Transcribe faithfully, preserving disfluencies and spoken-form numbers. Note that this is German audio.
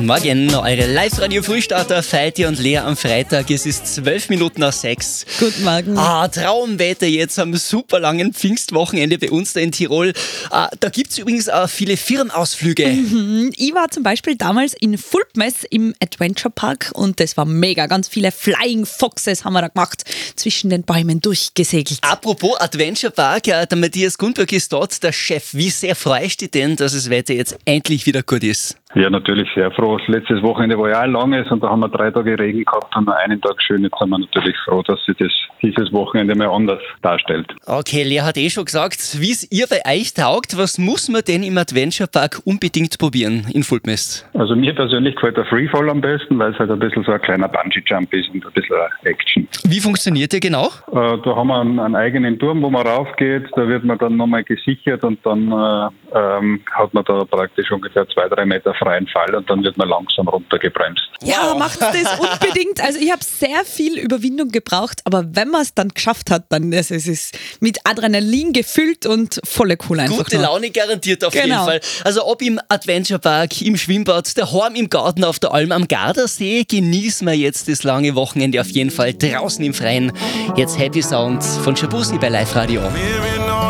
Guten Morgen, eure Live-Radio-Frühstarter Feiti und Lea am Freitag. Es ist zwölf Minuten nach sechs. Guten Morgen. Ah, Traumwetter jetzt am super langen Pfingstwochenende bei uns da in Tirol. Ah, da gibt es übrigens auch viele Firmenausflüge. Mhm. Ich war zum Beispiel damals in Fulpmes im Adventure Park und das war mega. Ganz viele Flying Foxes haben wir da gemacht, zwischen den Bäumen durchgesegelt. Apropos Adventure Park, ja, der Matthias Gundberg ist dort der Chef. Wie sehr freust du dich denn, dass das Wetter jetzt endlich wieder gut ist? Ja, natürlich sehr froh. Letztes Wochenende war ja auch langes und da haben wir drei Tage Regen gehabt und nur einen Tag schön. Jetzt sind wir natürlich froh, dass sich das dieses Wochenende mal anders darstellt. Okay, Lea hat eh schon gesagt, wie es ihr bei euch taugt. Was muss man denn im Adventure Park unbedingt probieren in Fulpmes? Also mir persönlich gefällt der Freefall am besten, weil es halt ein bisschen so ein kleiner Bungee-Jump ist und ein bisschen Action. Wie funktioniert der genau? Äh, da haben wir einen, einen eigenen Turm, wo man raufgeht. Da wird man dann nochmal gesichert und dann äh, ähm, hat man da praktisch ungefähr zwei, drei Meter freien Fall und dann wird man langsam runtergebremst. Ja, Wow. macht das unbedingt. Also ich habe sehr viel Überwindung gebraucht, aber wenn man es dann geschafft hat, dann ist es ist mit Adrenalin gefüllt und volle cool einfach. Gute nur. Laune garantiert auf jeden Genau. Fall. Also ob im Adventure Park, im Schwimmbad, daheim im Garten auf der Alm am Gardasee, genießen wir jetzt das lange Wochenende auf jeden Fall draußen im Freien. Jetzt Happy Sound von Shabusi bei Live Radio.